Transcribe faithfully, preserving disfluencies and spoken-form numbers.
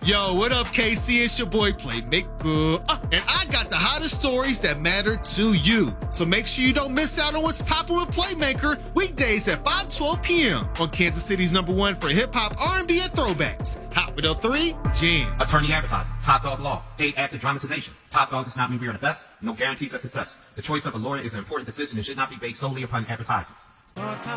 Yo, what up, K C? It's your boy Playmaker. Uh, and I got the hottest stories that matter to you. So make sure you don't miss out on what's popping with Playmaker weekdays at five twelve p.m. on Kansas City's number one for hip-hop, R and B, and throwbacks. Hot with L three, Jam. Attorney advertising, Top Dog Law, paid actor dramatization. Top Dog does not mean we are the best, no guarantees of success. The choice of a lawyer is an important decision and should not be based solely upon advertisements.